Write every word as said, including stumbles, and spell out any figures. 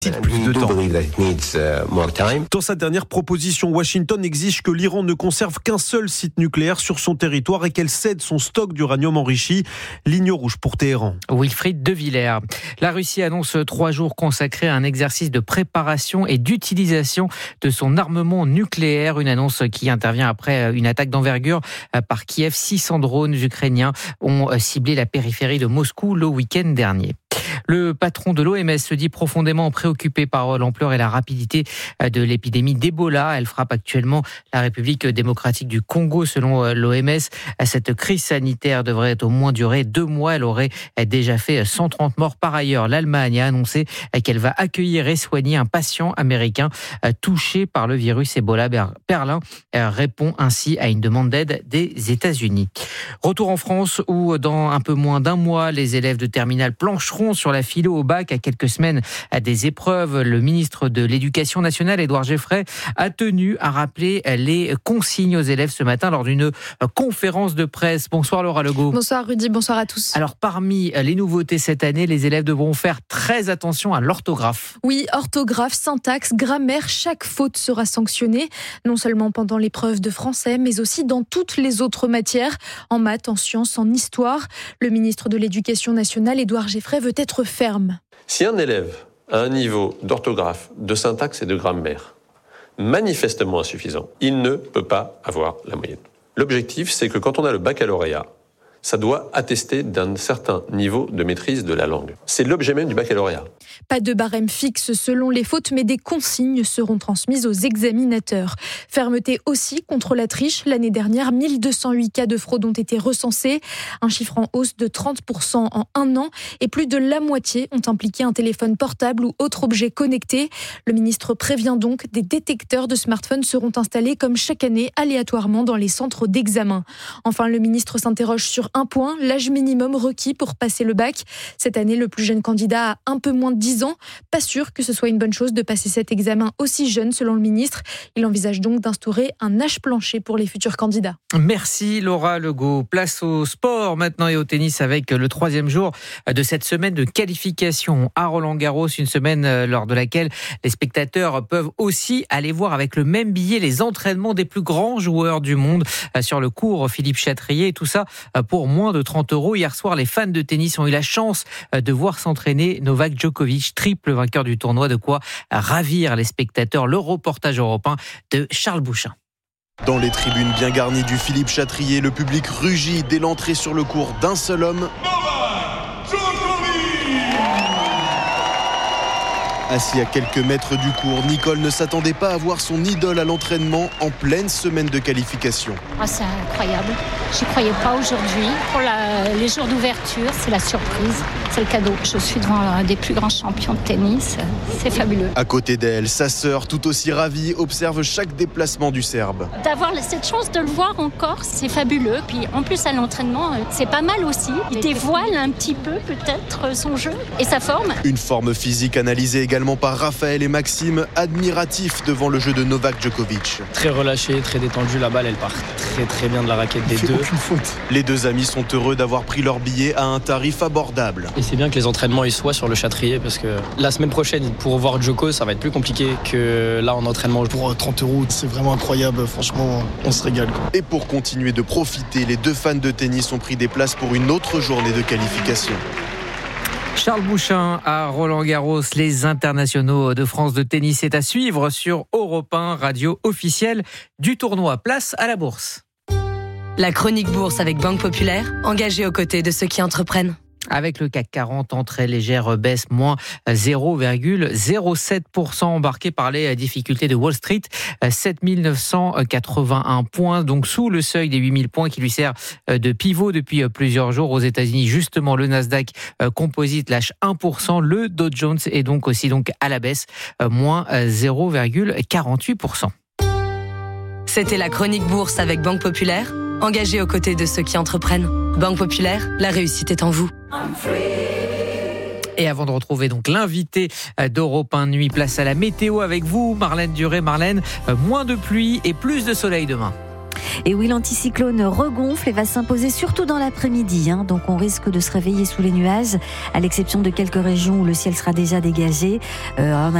Plus de temps. Dans sa dernière proposition, Washington exige que l'Iran ne conserve qu'un seul site nucléaire sur son territoire et qu'elle cède son stock d'uranium enrichi. Ligne rouge pour Téhéran. Wilfried De Villers. La Russie annonce trois jours consacrés à un exercice de préparation et d'utilisation de son armement nucléaire. Une annonce qui intervient après une attaque d'envergure par Kiev. six cents drones ukrainiens ont ciblé la périphérie de Moscou le week-end dernier. Le patron de l'O M S se dit profondément préoccupé par l'ampleur et la rapidité de l'épidémie d'Ebola. Elle frappe actuellement la République démocratique du Congo. Selon l'O M S, cette crise sanitaire devrait au moins durer deux mois. Elle aurait déjà fait cent trente morts. Par ailleurs, l'Allemagne a annoncé qu'elle va accueillir et soigner un patient américain touché par le virus Ebola. Berlin répond ainsi à une demande d'aide des États-Unis. Retour en France où, dans un peu moins d'un mois, les élèves de terminale plancheront sur la philo au bac à quelques semaines des épreuves. Le ministre de l'Éducation nationale, Édouard Geoffrey, a tenu à rappeler les consignes aux élèves ce matin lors d'une conférence de presse. Bonsoir Laura Legault. Bonsoir Rudy, bonsoir à tous. Alors parmi les nouveautés cette année, les élèves devront faire très attention à l'orthographe. Oui, orthographe, syntaxe, grammaire, chaque faute sera sanctionnée, non seulement pendant l'épreuve de français, mais aussi dans toutes les autres matières, en maths, en sciences, en histoire. Le ministre de l'Éducation nationale, Édouard Geoffrey, veut être ferme. Si un élève a un niveau d'orthographe, de syntaxe et de grammaire manifestement insuffisant, il ne peut pas avoir la moyenne. L'objectif, c'est que quand on a le baccalauréat, ça doit attester d'un certain niveau de maîtrise de la langue. C'est l'objet même du baccalauréat. Pas de barème fixe selon les fautes, mais des consignes seront transmises aux examinateurs. Fermeté aussi contre la triche. L'année dernière, mille deux cent huit cas de fraude ont été recensés, un chiffre en hausse de trente pour cent en un an, et plus de la moitié ont impliqué un téléphone portable ou autre objet connecté. Le ministre prévient donc, des détecteurs de smartphones seront installés comme chaque année aléatoirement dans les centres d'examen. Enfin, le ministre s'interroge sur un point, l'âge minimum requis pour passer le bac. Cette année, le plus jeune candidat a un peu moins de dix ans. Pas sûr que ce soit une bonne chose de passer cet examen aussi jeune, selon le ministre. Il envisage donc d'instaurer un âge plancher pour les futurs candidats. Merci Laura Legault. Place au sport maintenant et au tennis avec le troisième jour de cette semaine de qualification à Roland-Garros. Une semaine lors de laquelle les spectateurs peuvent aussi aller voir avec le même billet les entraînements des plus grands joueurs du monde sur le cours Philippe Chatrier. Tout ça pour moins de trente euros. Hier soir, les fans de tennis ont eu la chance de voir s'entraîner Novak Djokovic, triple vainqueur du tournoi, de quoi ravir les spectateurs. Le reportage européen de Charles Bouchin. Dans les tribunes bien garnies du Philippe Chatrier, le public rugit dès l'entrée sur le court d'un seul homme. Assis à quelques mètres du court, Nicole ne s'attendait pas à voir son idole à l'entraînement en pleine semaine de qualification. Oh, c'est incroyable. J'y croyais pas aujourd'hui. Pour la, les jours d'ouverture, c'est la surprise, c'est le cadeau. Je suis devant un des plus grands champions de tennis. C'est fabuleux. À côté d'elle, sa sœur, tout aussi ravie, observe chaque déplacement du Serbe. D'avoir cette chance de le voir encore, c'est fabuleux. Puis en plus, à l'entraînement, c'est pas mal aussi. Il dévoile un petit peu peut-être son jeu et sa forme. Une forme physique analysée également par Raphaël et Maxime, admiratifs devant le jeu de Novak Djokovic. Très relâché, très détendu, la balle elle part très très bien de la raquette des deux. Les deux amis sont heureux d'avoir pris leur billet à un tarif abordable. Et c'est bien que les entraînements y soient sur le Chatrier parce que la semaine prochaine pour voir Djoko ça va être plus compliqué que là en entraînement. Pour trente euros c'est vraiment incroyable, franchement on se régale quoi. Et pour continuer de profiter, les deux fans de tennis ont pris des places pour une autre journée de qualification. Charles Bouchin à Roland-Garros, les internationaux de France de tennis est à suivre sur Europe un, radio officielle du tournoi. Place à la bourse. La chronique bourse avec Banque Populaire, engagée aux côtés de ceux qui entreprennent. Avec le C A C quarante en très légère baisse, moins zéro virgule zéro sept pour cent, embarqué par les difficultés de Wall Street, sept mille neuf cent quatre-vingt-un points, donc sous le seuil des huit mille points qui lui sert de pivot depuis plusieurs jours. Aux États-Unis, justement, le Nasdaq Composite lâche un pour cent, le Dow Jones est donc aussi donc à la baisse, moins zéro virgule quarante-huit pour cent. C'était la chronique bourse avec Banque Populaire, engagée aux côtés de ceux qui entreprennent. Banque Populaire, la réussite est en vous. Et avant de retrouver donc l'invité d'Europe un Nuit, place à la météo avec vous, Marlène Duré. Marlène, moins de pluie et plus de soleil demain. Et oui, l'anticyclone regonfle et va s'imposer surtout dans l'après-midi. Hein. Donc on risque de se réveiller sous les nuages, à l'exception de quelques régions où le ciel sera déjà dégagé. Euh,